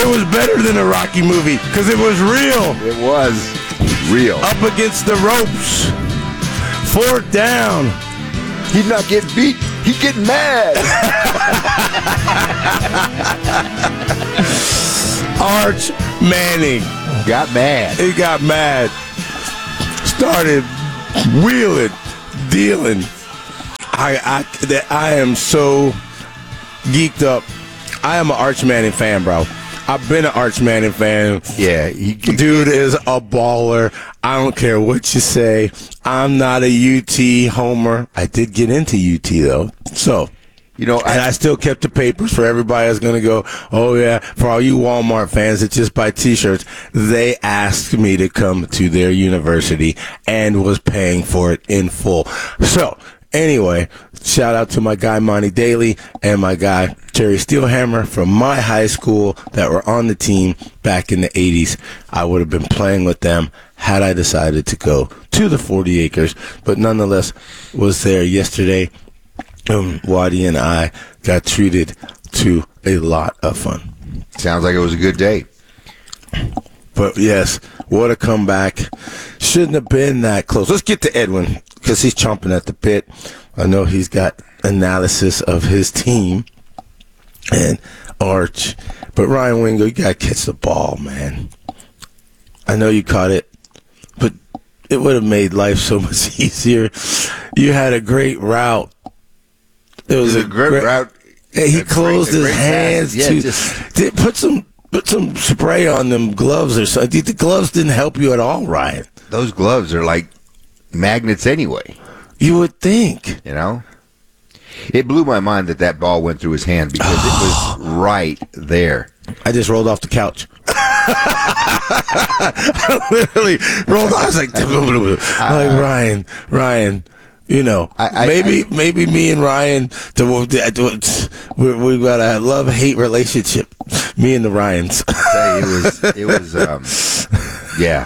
It was better than a Rocky movie because it was real. It was real. Up against the ropes. 4th down. He's not getting beat. He's getting mad. Arch Manning Got mad. He got mad. Started wheeling, dealing. I am so geeked up. I am an Arch Manning fan, bro. I've been an Arch Manning fan. Yeah. Dude is a baller. I don't care what you say. I'm not a UT homer. I did get into UT, though. So, You know, and I still kept the papers for everybody that's going to go, oh, yeah, for all you Walmart fans that just buy T-shirts, they asked me to come to their university and was paying for it in full. So, anyway, shout out to my guy Monty Daly and my guy Terry Steelhammer from my high school that were on the team back in the 80s. I would have been playing with them had I decided to go to the 40 acres, but nonetheless was there yesterday. Waddy and I got treated to a lot of fun. sounds like it was a good day. But yes, what a comeback. Shouldn't have been that close. Let's get to Edwin because he's chomping at the bit. I know he's got analysis of his team and Arch. But Ryan Wingo, you got to catch the ball, man. I know you caught it, but it would have made life so much easier. You had a great route. It was a great route. He closed his hands. Put some spray on them gloves or something. The gloves didn't help you at all, Ryan. Those gloves are like magnets anyway. You would think. You know? It blew my mind that ball went through his hand because it was right there. I just rolled off the couch. I literally rolled off. I was like, Ryan, you know, maybe me and Ryan, we got a love-hate relationship. Me and the Ryans. It was, yeah.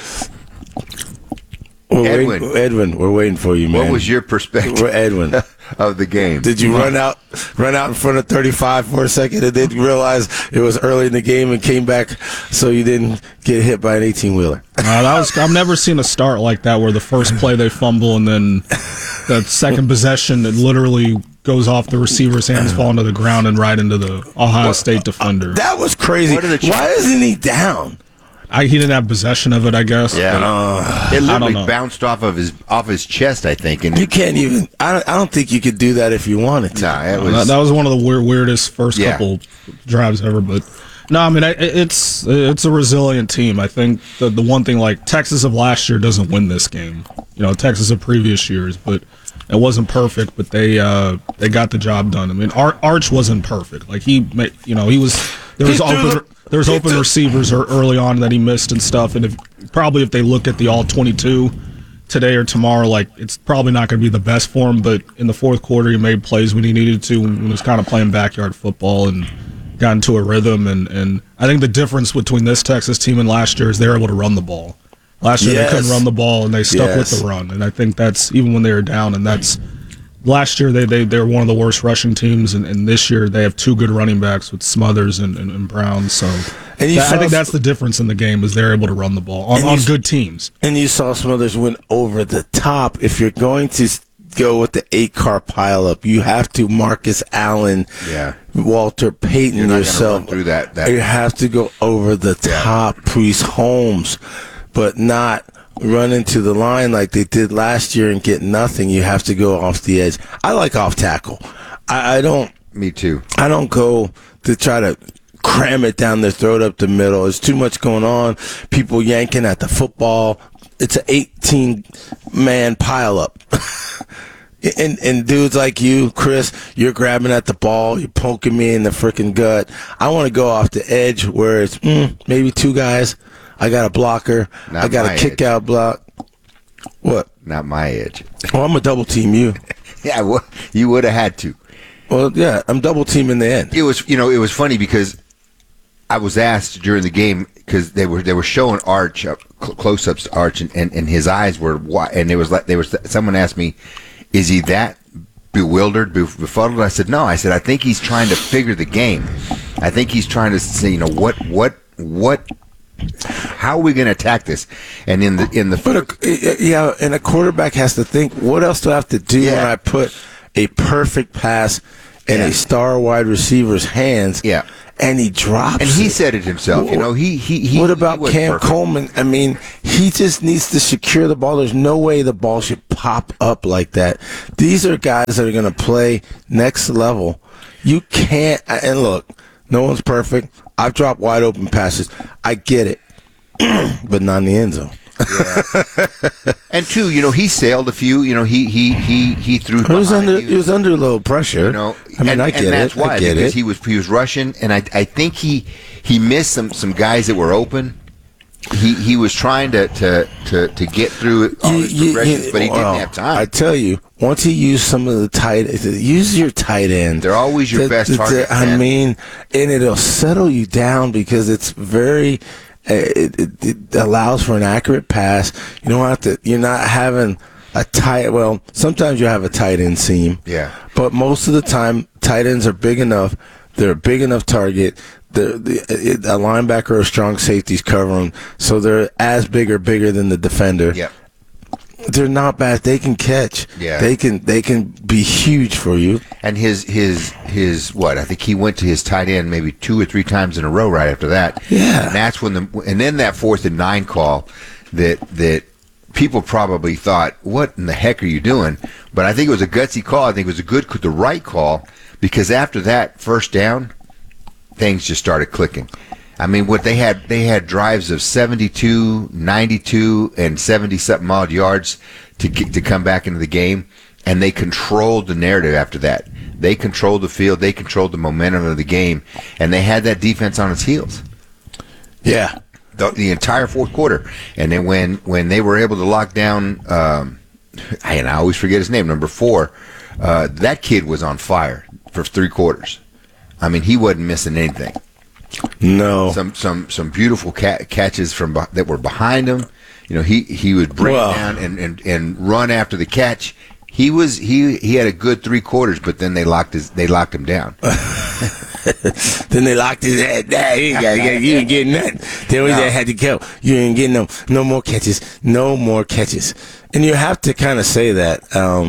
Edwin, we're waiting for you, man. What was your perspective, Edwin, of the game? Did you run out in front of 35 for a second and then realize it was early in the game and came back so you didn't get hit by an 18-wheeler? I've never seen a start like that where the first play they fumble and then that second possession it literally goes off the receiver's hands, fall into the ground and right into the Ohio State defender. That was crazy. Why isn't he down? He didn't have possession of it, I guess. Yeah, it literally bounced off his chest, I think. And you can't even. I don't think you could do that if you wanted to. Nah, that was one of the weirdest first couple drives ever. But no, I mean it's a resilient team. I think the one thing like Texas of last year doesn't win this game. You know, Texas of previous years, but it wasn't perfect. But they got the job done. I mean, Arch wasn't perfect. Like he was. There was open receivers early on that he missed and stuff, and if they look at the all-22 today or tomorrow, like it's probably not going to be the best for him, but in the fourth quarter he made plays when he needed to when he was kind of playing backyard football and got into a rhythm, and I think the difference between this Texas team and last year is they're able to run the ball. Last year they couldn't run the ball, and they stuck with the run, and I think that's even when they were down, and that's last year they were one of the worst rushing teams, and this year they have two good running backs with Smothers and Brown. So I think that's the difference in the game is they're able to run the ball on good teams. And you saw Smothers went over the top. If you're going to go with the 8-car pileup, you have to Marcus Allen, Walter Payton yourself. Through that. You have to go over the top, Priest Holmes, but not run into the line like they did last year and get nothing. You have to go off the edge. I like off tackle. I don't. Me too. I don't go to try to cram it down their throat up the middle. There's too much going on. People yanking at the football. It's an 18-man pileup. And dudes like you, Chris, you're grabbing at the ball. You're poking me in the freaking gut. I want to go off the edge where it's maybe two guys. I got a blocker. I got a kick-out block. What? Not my edge. Oh, I'm a double-team you. Yeah, well, you would have had to. Well, yeah, I'm double-teaming the end. It was funny because I was asked during the game because they were showing Arch close-ups to Arch and his eyes were wide, and someone asked me, is he that bewildered, befuddled? I said no. I said I think he's trying to figure the game. I think he's trying to say, what. How are we going to attack this? And in the and a quarterback has to think, what else do I have to do when I put a perfect pass in a star wide receiver's hands? Yeah. And he drops. And he said it himself. He. What about Cam perfect. Coleman? I mean, he just needs to secure the ball. There's no way the ball should pop up like that. These are guys that are going to play next level. You can't. And look, no one's perfect. I've dropped wide open passes. I get it, but not in the end zone. Yeah. And two, he sailed a few. He threw. He was under a little pressure. I mean, I get it. That's why, because he was rushing, and I think he missed some guys that were open. He was trying to get through all his progressions, but he didn't have time. I tell you, once he used some of the use your tight end. They're always your best target. I mean, and it'll settle you down because it's very. It allows for an accurate pass. You don't have to. You're not having a tight. Well, sometimes you have a tight end seam. Yeah. But most of the time, tight ends are big enough. They're a big enough target. A linebacker or strong safeties cover them, so they're as big or bigger than the defender. Yep. They're not bad. They can catch. Yeah. They can be huge for you. And his what? I think he went to his tight end maybe 2 or 3 times in a row right after that. Yeah. And that's when and then that 4th and 9 call that people probably thought, what in the heck are you doing? But I think it was a gutsy call. I think it was the right call, because after that first down, things just started clicking. I mean, what they had drives of 72, 92, and 70-something odd yards to come back into the game, and they controlled the narrative after that. They controlled the field. They controlled the momentum of the game, and they had that defense on its heels. Yeah. The entire fourth quarter. And then when they were able to lock down, and I always forget his name, number 4, that kid was on fire for 3 quarters. I mean, he wasn't missing anything. No. Some beautiful catches that were behind him. He would bring down and run after the catch. He had a good 3 quarters, but then they locked him down. Then they locked his head down. You ain't getting nothing. Then we had to go. You ain't getting no more catches. No more catches. And you have to kind of say that.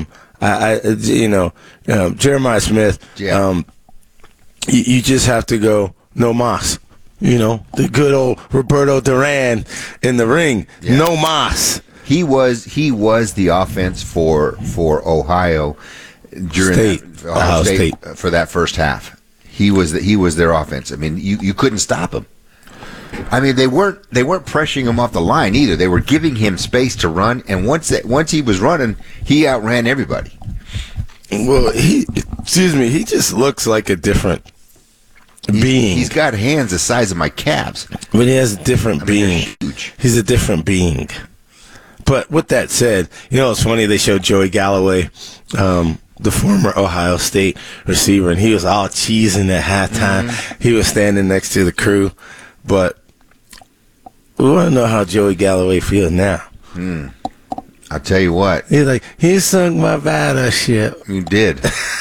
Jeremiah Smith. Yeah. You just have to go. No mas. The good old Roberto Duran in the ring. Yeah. No mas. He was the offense for Ohio during Ohio State for that first half. He was their offense. I mean, you couldn't stop him. I mean, they weren't pressuring him off the line either. They were giving him space to run, and once he was running, he outran everybody. Well, he just looks like a different being. He's got hands the size of my calves. But he has a different being. Huge. He's a different being. But with that said, it's funny they showed Joey Galloway, the former Ohio State receiver, and he was all cheesing at halftime. Mm-hmm. He was standing next to the crew. But we want to know how Joey Galloway feels now. I'll tell you what. He's like, he sunk my battleship. You did.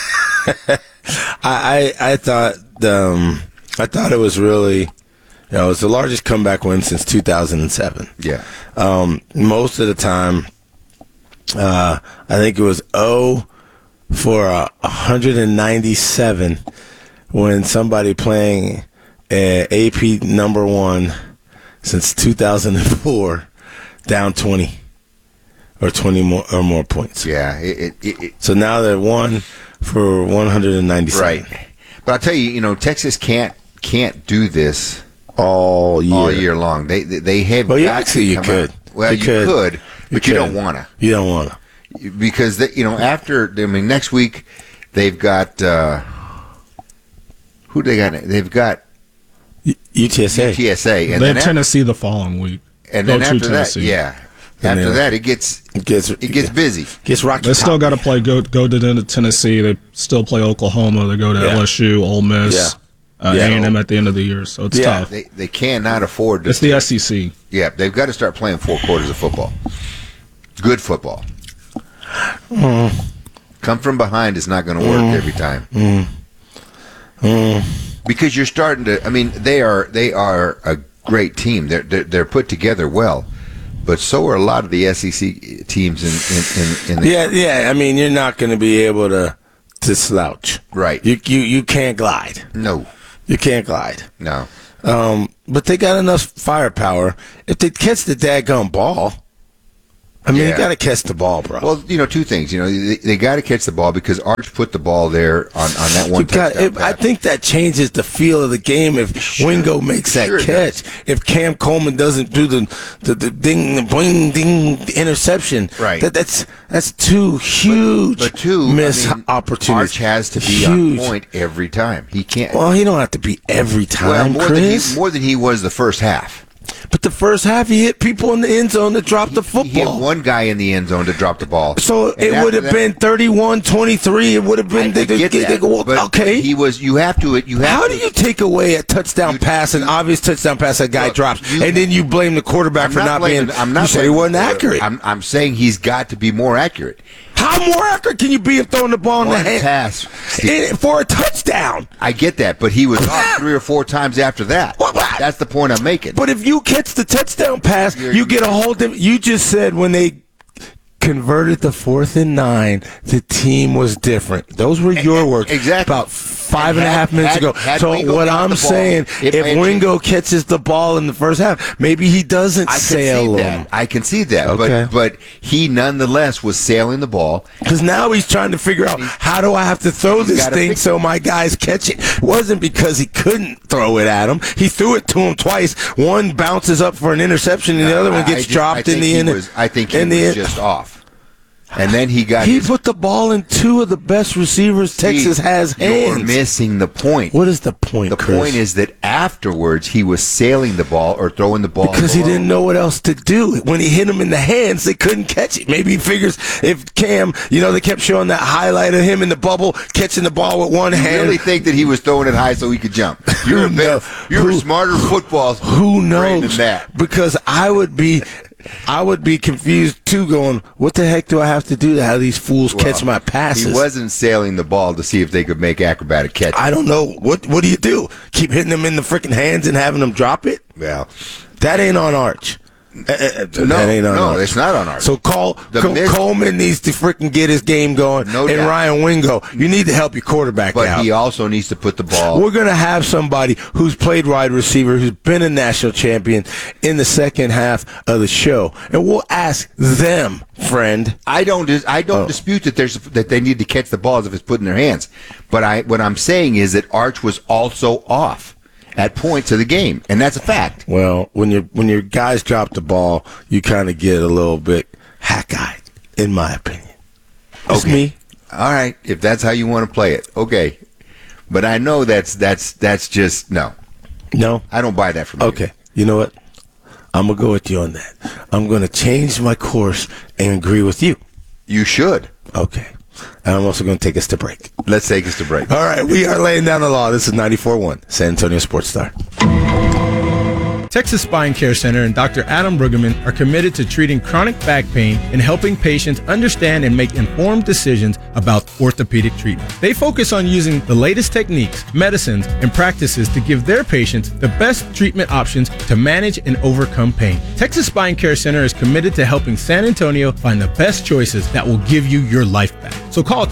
I thought it was really, it was the largest comeback win since 2007. Yeah. Most of the time, I think it was 0 for 197 when somebody playing AP number 1 since 2004 down 20 or 20 more points. Yeah. So now they're 1 for 197. Right. But I'll tell you, Texas can't do this all year long. They have. Well, actually, you could. Well, you could, but you don't want to. You don't want to. Because next week they've got who they got? They've got UTSA, and they have Tennessee the following week. And then after that, after that it gets busy. Gets rocky. They still got to play. Go to Tennessee. They still play Oklahoma. They go to LSU, Ole Miss, A&M at the end of the year. So it's tough. They cannot afford to. It's the SEC. Yeah, they've got to start playing 4 quarters of football. Good football. Come from behind is not going to work every time. because you're starting to. I mean, they are a great team. They're put together well, but so are a lot of the SEC teams in the Yeah. I mean, you're not going to be able to slouch. Right. You can't glide. No. You can't glide. No. But they got enough firepower. If they catch the daggone ball, I mean, you got to catch the ball, bro. Well, two things. They got to catch the ball because Arch put the ball there on that one touchdown pass. I think that changes the feel of the game if Wingo makes that catch. If Cam Coleman doesn't do the ding, the boing, ding, the interception. Right. That's two huge missed opportunities. Arch has to be on point every time. He can't. Well, he don't have to be every time, Chris. More than he was the first half. But the first half, he hit people in the end zone to drop the football. He hit one guy in the end zone to drop the ball. So it would have been 31-23. It would have been. Okay. He was. You have to. How do you take away a touchdown pass, an obvious touchdown pass, a guy drops, and then you blame the quarterback for not being? You say he wasn't accurate. I'm saying he's got to be more accurate. How more accurate can you be in throwing the ball in the hand? Pass for a touchdown. I get that, but he was off 3 or 4 times after that. That's the point I'm making. But if you catch the touchdown pass, you get a whole different. You just said when they converted the 4th and 9, the team was different. Those were your words. Exactly. About 5.5 minutes ago. So what I'm saying, if Wingo catches the ball in the first half, maybe he doesn't sail him. I can see that. Okay. But he nonetheless was sailing the ball. Because now he's trying to figure out, how do I have to throw this thing so my guys catch it? It wasn't because he couldn't throw it at him. He threw it to him twice. One bounces up for an interception, and the other one gets dropped in the end. I think he was just off. And then he put the ball in 2 of the best receivers Texas has hands. You're missing the point. What is the point, Chris? The point is that afterwards he was sailing the ball or throwing the ball because he didn't know what else to do. When he hit him in the hands, they couldn't catch it. Maybe he figures if Cam, they kept showing that highlight of him in the bubble catching the ball with one hand. You really think that he was throwing it high so he could jump? You're a smarter football. Who knows? Than that. Because I would be confused too, going, what the heck do I have to do to have these fools catch my passes? He wasn't sailing the ball to see if they could make acrobatic catches. I don't know. What do you do? Keep hitting them in the freaking hands and having them drop it? Well, that ain't on Arch. No, it's not on Arch. So Coleman needs to freaking get his game going. No doubt. And Ryan Wingo, you need to help your quarterback out. But he also needs to put the ball. We're going to have somebody who's played wide receiver, who's been a national champion in the second half of the show. And we'll ask them, friend. I don't dispute that they need to catch the balls if it's put in their hands. But what I'm saying is that Arch was also off at points of the game, and that's a fact. Well, when your guys drop the ball, you kind of get a little bit hack-eyed, in my opinion. It's me. All right, if that's how you want to play it, okay. But I know that's just no. No, I don't buy that from you. Okay, you know what? I'm gonna go with you on that. I'm gonna change my course and agree with you. You should. Okay. And I'm also going to take us to break. Let's take us to break. All right, we are laying down the law. This is 94.1 San Antonio Sports Star. Texas Spine Care Center and Dr. Adam Brueggemann are committed to treating chronic back pain and helping patients understand and make informed decisions about orthopedic treatment. They focus on using the latest techniques, medicines, and practices to give their patients the best treatment options to manage and overcome pain. Texas Spine Care Center is committed to helping San Antonio find the best choices that will give you your life back. So call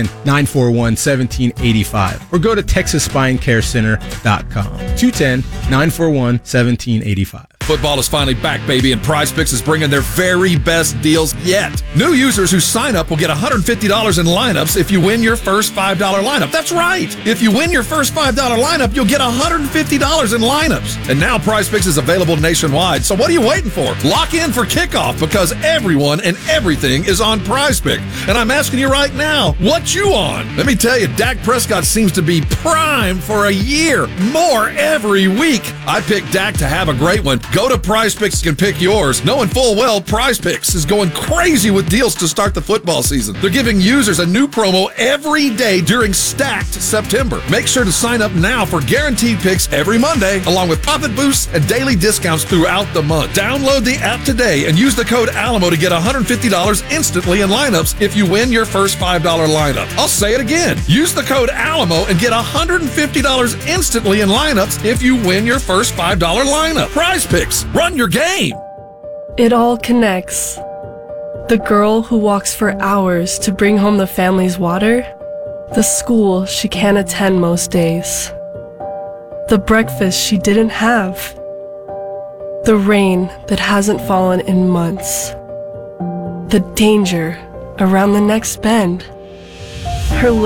210-941-1785 or go to TexasSpineCareCenter.com. 210-941-1785. Football is finally back, baby, and PrizePicks is bringing their very best deals yet. New users who sign up will get $150 in lineups if you win your first $5 lineup. That's right. If you win your first $5 lineup, you'll get $150 in lineups. And now PrizePicks is available nationwide. So what are you waiting for? Lock in for kickoff because everyone and everything is on PrizePicks. And I'm asking you right now, what you on? Let me tell you, Dak Prescott seems to be primed for a year. More every week. I picked Dak to have a great one. Go to PrizePicks and pick yours, knowing full well PrizePicks is going crazy with deals to start the football season. They're giving users a new promo every day during Stacked September. Make sure to sign up now for guaranteed picks every Monday, along with profit boosts and daily discounts throughout the month. Download the app today and use the code Alamo to get $150 instantly in lineups if you win your first $5 lineup. I'll say it again. Use the code Alamo and get $150 instantly in lineups if you win your first $5 lineup. PrizePicks. Run your game. It all connects. The girl who walks for hours to bring home the family's water, the school she can't attend most days, the breakfast she didn't have, the rain that hasn't fallen in months, the danger around the next bend. Her